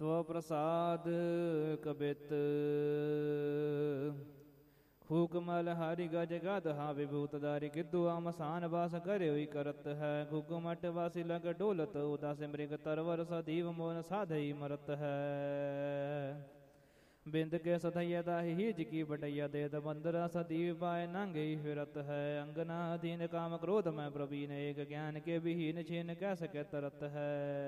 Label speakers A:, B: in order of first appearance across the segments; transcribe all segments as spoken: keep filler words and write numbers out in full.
A: त्व प्रसाद कबित फूक मल हारि गज गद हा विभूत दारी किद्दु आमसान बास करे हुई करत है घुग मट वासी लग डोलत उदास मृग तरवर सदीव मोन साधई मरत है बिंद के सधैया दाही हिज की बटैया देद बंदरा सदीव पाए नंगे फिरत है अंगना अधीन काम क्रोध में प्रवीण एक ज्ञान के विहीन छीन कैसे के तरत है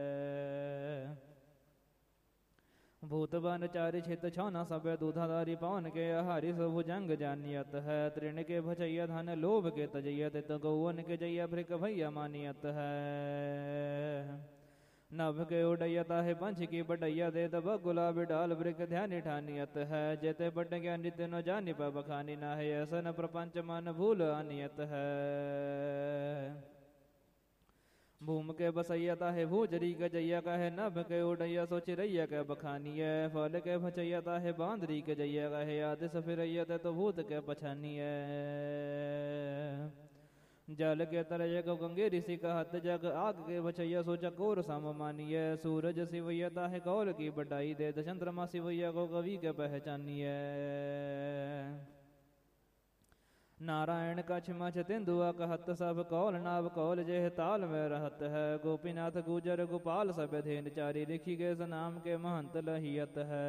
A: भूत बन चारि छित छौना सब दूधाधारी पवन के आहारी सब भुजंग जानियत है तृण के भचैया धन लोभ के तजैया तित गौवन के जैया भृक भैया मानियत है नभ के उड़ैया है पंच की बटैया दे दब गुलाब डाल वृक ध्यान ठानियत है जेते बट ज्ञान नित्य न जानि पा बखानी ना है ऐसा न प्रपंच मन भूल आनियत है भूम के बसैया है भूजरी के जैया का है नभ के उड़ैया सो चिरैया के बखानिय फल के भचैया है बांदरी के जैया का है आदि सफिरैया तो भूत के पछानिय जल के तरय को गंगे ऋषि का हत जग आग के बचैया सो चकोर सम मानिय सूरज शिवैया है कौल की बटाई दे चंद्रमा शिवैया को कवि के पहचानिय नारायण कछ मछ तेंदुआ कहत सब कौल नाव कौल जेह ताल में रहत है गोपीनाथ गुजर गोपाल सब धेन चारी लिखी गए नाम के महंत लहियत है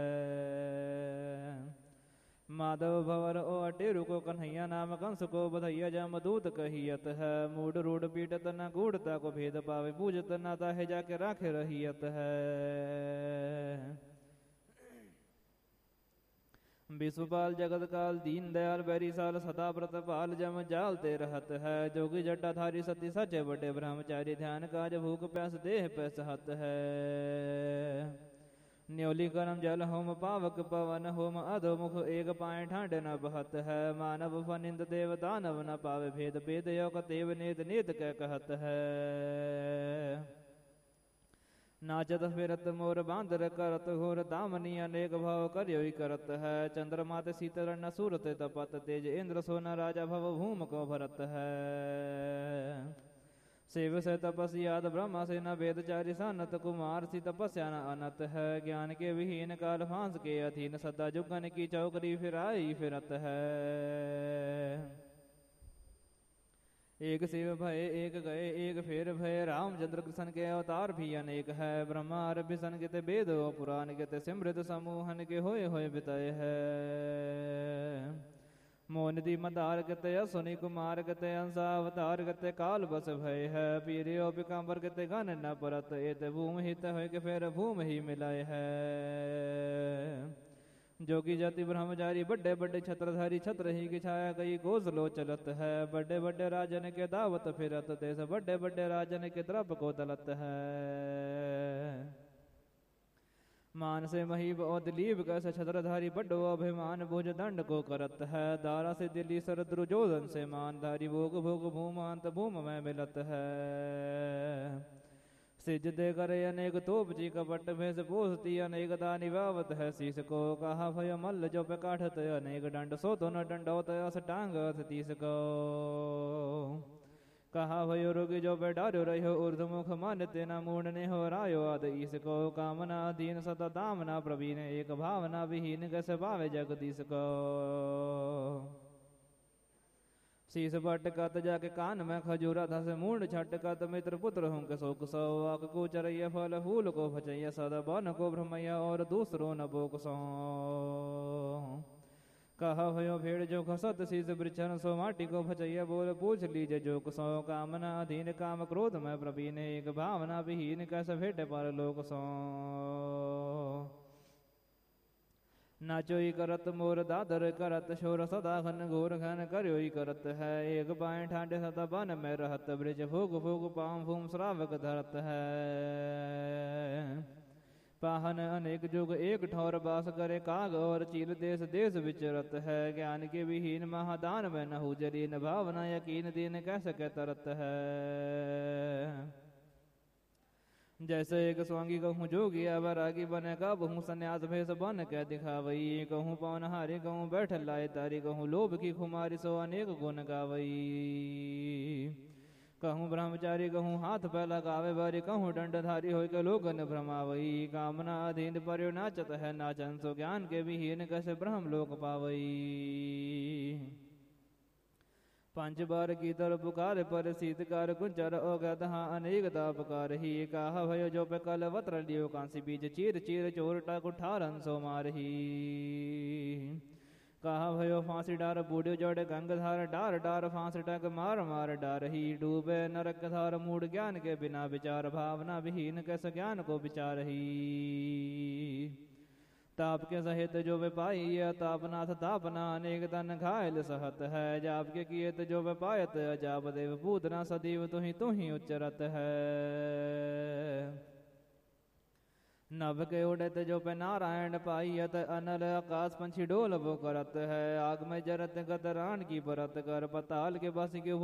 A: माधव भवर ओ अटेरु को कन्हैया नाम कंस को बधैया जमदूत कहियत है मूड रूढ़ पीटत न गूढ़ता को भेद पावे पूजत न ताहे जाके राखे रहियत है विश्वपाल जगत काल दीन दयाल बैरी साल सदा प्रतपाल जम जालते रहत है जोगी जटाधारी सती सचे बटे ब्रह्मचारी ध्यान काज भूख प्यास देह पैसहत है न्योली करम जल होम पावक पवन होम अधो मुख एक पाए ठांड न बहत है मानव फनिंद देव दानव न पावे भेद भेद योग तेव नेत नेत कह कहत है नाचत फिरत मोर बांदर करत घोर दामनी अनेक भाव करयोई करत है चंद्रमात शीतल न सूरत तपत तेज इंद्र सोना राजा भव भूम को भरत है शिव से तपस्याद ब्रह्मा से न वेदचारी सनत कुमार सी तपस्या न अनत है ज्ञान के विहीन काल फांस के अधीन सदा जुगन की चौकरी फिराई फिरत है एक शिव भय एक गए एक फेर भय रामचंद्र कृष्ण के अवतार भी अनेक है ब्रह्मा अरभिसन के वेद पुराण के सिमृत समूहन के होए होए बितय है मोनदी मदार गते सुनि कुमार गते अंसा अवतार गते काल बस भय है पीरियो पिकाम्बर गते गन न परत एत भूम हित है के फेर भूम ही मिलाए है जोगी जाति ब्रह्मचारी बड़े बड़े छत्रधारी छत्र ही की छाया गई गोसलो चलत है बड़े बड़े राजन के दावत फिरत देश बड़े बड़े राजन के द्रप को दलत है मान से महीब और दिलीप कैसे छत्रधारी बड्डो अभिमान भुज दंड को करत है दारा से दिल्ली सर द्रुजोधन से मानधारी भोग भोग भूमांत भूम में मिलत है सिज दे करे अनेक तोप जी कपट भेष पोसती अनेक दानी वावत है शीस को कहा भय मल्ल जो पे काठत अनेक दंड सो तो न दंडोत अस टांग तीस को कहा भयो रोगी जो पे डारो रहो ऊर्धमुख मन तेना मूढ़ने हो रायो आद ईस को कामना दीन सदा दामना प्रवीण एक भावना विहीन कस भावे जगदीश को शीस बट कत जाके कान में खजूरा था से मूड छट कत मित्र पुत्र हूँ के शोक सौ आक को चरैया फल फूल को भचैया सदा बन को भ्रमैया और दूसरो न बोक सो कहा भयो भेड़ जो खसत शीस वृक्षण सो माटी को भचैया बोल पूछ लीजे जोक सो कामना अधीन काम क्रोध में प्रवीण एक भावना विहीन कैस भेट पर लोक सो नाचोई करत मोर दादर करत शोर सदा घन घोर घन करयोई करत है एक बाएं ठांडे सदा बन में रहत ब्रिज भोग भोग पाम भूम श्रावक धरत है पाहन अनेक जुग एक ठौर बास करे काग और चील देश देश विचरत है ज्ञान के विहीन महादान में नहु जरी न भावना यकीन दीन कैसे के तरत है जैसे एक स्वांगी कहूँ जोगी अवरागी बने का बहु संन्यास भेष बन के दिखावई कहूँ पवन हारी कहूँ बैठ लाए तारी कहूँ लोभ की खुमारी सो अनेक गुण गावई कहूँ ब्रह्मचारी कहूँ हाथ पै लगावे बारी कहूँ दंडधारी हो के लोगन भ्रमावई कामना अधीन पर्यो नाचत है नाचन सो ज्ञान के विहीन कैसे ब्रह्म लोक पावई पंच बार की तर पुकार पर शीतकार कुंचर औगतहा अनेक तापकार ही कहा भयो जो पे कल वत्र लियो कांसी बीज चीर चीर चोरटा कुठारन सो मारही कहा भयो फांसी डार बूढ़ जोड़े गंगधार डार डार फांस टक मार मार डार ही डूबे नरक धार मूड ज्ञान के बिना विचार भावना विहीन कैसे ज्ञान को विचार ही ताप के सहित जो वे पाई तापनाथ तापना अनेक तन घायल सहत है जाप के कियत जो वे पायत अजाब देव पूतना सदैव तुही तुही उच्चरत है नभ के उड़त जो पे नारायण पाइयत अनल आकाश पंछी डोल वो करत है आग में जरत गतरान की परत कर पताल के बस के